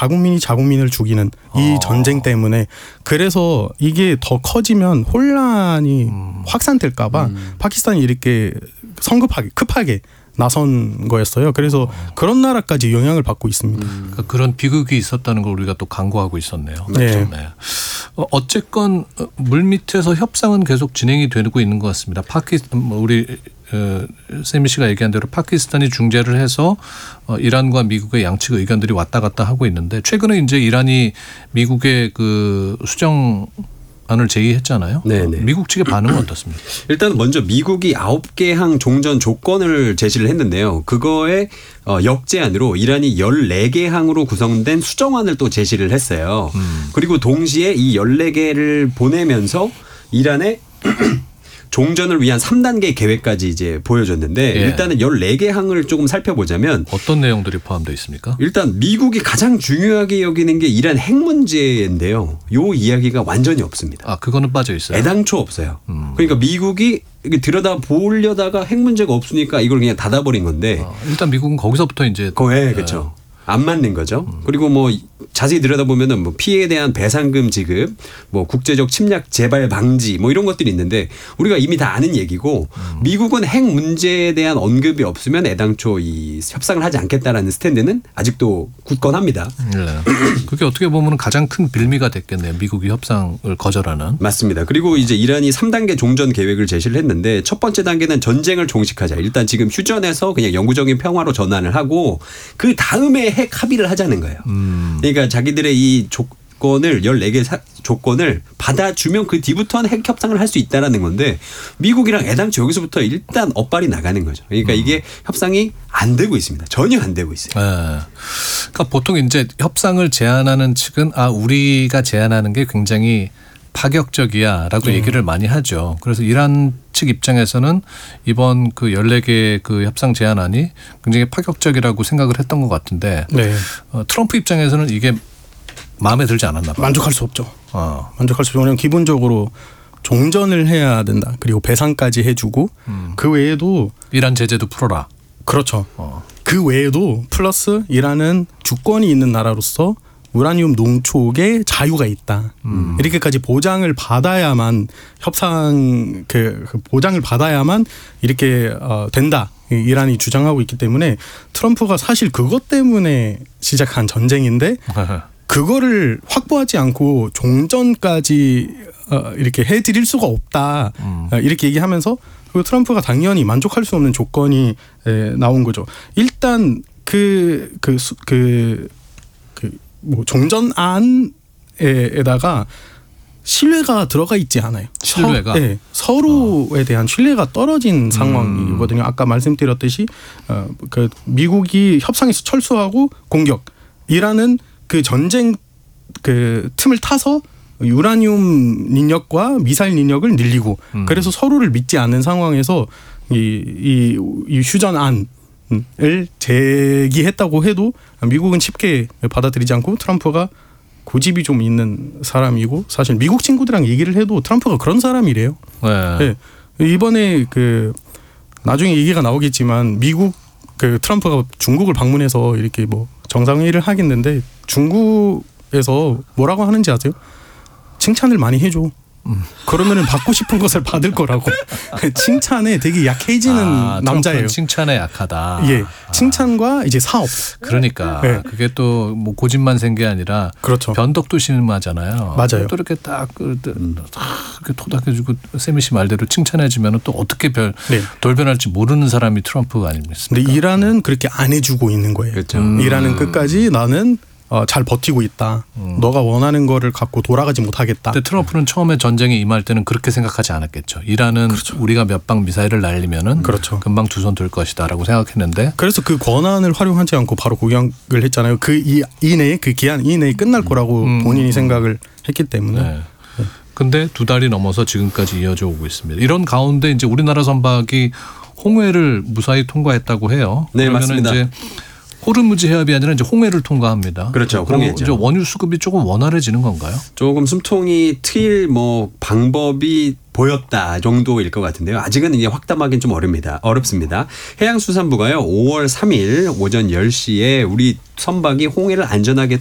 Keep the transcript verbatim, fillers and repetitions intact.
자국민이 자국민을 죽이는 이 어. 전쟁 때문에 그래서 이게 더 커지면 혼란이 음. 확산될까 봐 음. 파키스탄이 이렇게 성급하게 급하게 나선 거였어요. 그래서 어. 그런 나라까지 영향을 받고 있습니다. 음. 그러니까 그런 비극이 있었다는 걸 우리가 또 간과하고 있었네요. 네. 그렇죠? 네. 어, 어쨌건 물밑에서 협상은 계속 진행이 되고 있는 것 같습니다. 파키 우리 어, 세미 씨가 얘기한 대로 파키스탄이 중재를 해서 어, 이란과 미국의 양측 의견들이 왔다 갔다 하고 있는데 최근에 이제 이란이 미국의 그 수정 안을 제의했잖아요. 네네. 미국 측의 반응은 어떻습니까? 일단 먼저 미국이 아홉 개 항 종전 조건을 제시를 했는데요. 그거에 어, 역제안으로 이란이 열네 개 항으로 구성된 수정안을 또 제시를 했어요. 음. 그리고 동시에 이 열네 개를 보내면서 이란의 종전을 위한 삼 단계 계획까지 이제 보여줬는데 예. 일단은 열네 개 항을 조금 살펴보자면 어떤 내용들이 포함되어 있습니까? 일단 미국이 가장 중요하게 여기는 게 이란 핵 문제인데요. 요 이야기가 완전히 없습니다. 아, 그거는 빠져 있어요? 애당초 없어요. 음. 그러니까 미국이 들여다 보려다가 핵 문제가 없으니까 이걸 그냥 닫아버린 건데. 아, 일단 미국은 거기서부터 이제. 네, 그렇죠. 안 맞는 거죠. 음. 그리고 뭐 자세히 들여다보면은 뭐 피해에 대한 배상금 지급, 뭐 국제적 침략 재발 방지 뭐 이런 것들이 있는데 우리가 이미 다 아는 얘기고 음. 미국은 핵 문제에 대한 언급이 없으면 애당초 이 협상을 하지 않겠다라는 스탠드는 아직도 굳건합니다. 네. 그게 어떻게 보면 가장 큰 빌미가 됐겠네요. 미국이 협상을 거절하는. 맞습니다. 그리고 이제 이란이 삼 단계 종전 계획을 제시를 했는데 첫 번째 단계는 전쟁을 종식하자. 일단 지금 휴전해서 그냥 영구적인 평화로 전환을 하고 그 다음에 핵 합의를 하자는 거예요. 음. 그러니까 자기들의 이 조건을 열네 개 사, 조건을 받아주면 그 뒤부터는 핵 협상을 할 수 있다라는 건데 미국이랑 애당초 여기서부터 일단 엇발이 나가는 거죠. 그러니까 음. 이게 협상이 안 되고 있습니다. 전혀 안 되고 있어요. 네. 그러니까 보통 이제 협상을 제안하는 측은 아 우리가 제안하는 게 굉장히 파격적이야라고 음. 얘기를 많이 하죠. 그래서 이란 측 입장에서는 이번 그 열네 개 그 협상 제안안이 굉장히 파격적이라고 생각을 했던 것 같은데 네. 어, 트럼프 입장에서는 이게 마음에 들지 않았나 봐요. 만족할 수 없죠. 어. 만족할 수 없죠. 왜냐하면 기본적으로 종전을 해야 된다. 그리고 배상까지 해주고 음. 그 외에도 이란 제재도 풀어라. 그렇죠. 어. 그 외에도 플러스 이란은 주권이 있는 나라로서 우라늄 농축에 자유가 있다. 음. 이렇게까지 보장을 받아야만 협상 그, 그 보장을 받아야만 이렇게 어, 된다. 이란이 주장하고 있기 때문에 트럼프가 사실 그것 때문에 시작한 전쟁인데 그거를 확보하지 않고 종전까지 어, 이렇게 해드릴 수가 없다. 음. 어, 이렇게 얘기하면서 그리고 트럼프가 당연히 만족할 수 없는 조건이 에, 나온 거죠. 일단 그 그 그 뭐 종전안에다가 신뢰가 들어가 있지 않아요. 신뢰가? 서, 네, 서로에 어. 대한 신뢰가 떨어진 상황이거든요. 음. 아까 말씀드렸듯이 어, 그 미국이 협상에서 철수하고 공격, 이란은 그 전쟁 그 틈을 타서 유라늄 능력과 미사일 능력을 늘리고 음. 그래서 서로를 믿지 않는 상황에서 이, 이, 이 휴전안 을 제기했다고 해도 미국은 쉽게 받아들이지 않고 트럼프가 고집이 좀 있는 사람이고 사실 미국 친구들이랑 얘기를 해도 트럼프가 그런 사람이래요. 네. 네. 이번에 그 나중에 얘기가 나오겠지만 미국 그 트럼프가 중국을 방문해서 이렇게 뭐 정상회의를 하겠는데 중국에서 뭐라고 하는지 아세요? 칭찬을 많이 해줘. 음. 그러면은 받고 싶은 것을 받을 거라고. 칭찬에 되게 약해지는 아, 남자예요. 칭찬에 약하다. 예, 칭찬과 아. 이제 사업. 그러니까 네. 그게 또 뭐 고집만 센 게 아니라 그렇죠. 변덕도 심하잖아요. 맞아요. 또 이렇게 딱 음. 이렇게 토닥여주고 세미 씨 말대로 칭찬해주면 또 어떻게 별, 네. 돌변할지 모르는 사람이 트럼프가 아닙니까? 근데 이란은 그렇게 안 해주고 있는 거예요. 그렇죠. 음. 이란은 끝까지 나는 어, 잘 버티고 있다. 음. 너가 원하는 거를 갖고 돌아가지 못하겠다. 근데 트럼프는 처음에 전쟁에 임할 때는 그렇게 생각하지 않았겠죠. 이란은 그렇죠. 우리가 몇 방 미사일을 날리면은 그렇죠. 금방 두 손 들 것이다라고 생각했는데. 그래서 그 권한을 활용하지 않고 바로 공격을 했잖아요. 그 이 이내에 그 기한 이내에 끝날 거라고 음. 본인이 생각을 했기 때문에. 네. 네. 근데 두 달이 넘어서 지금까지 이어져 오고 있습니다. 이런 가운데 이제 우리나라 선박이 홍해를 무사히 통과했다고 해요. 네, 맞습니다. 이제 호르무즈 해협이 아니라 이제 홍해를 통과합니다. 그렇죠. 홍해죠. 이제 원유 수급이 조금 원활해지는 건가요? 조금 숨통이 트일 뭐 방법이 보였다 정도일 것 같은데요. 아직은 이게 확답하기는 좀 어렵니다. 어렵습니다. 해양수산부가요. 오월 삼일 오전 열 시에 우리 선박이 홍해를 안전하게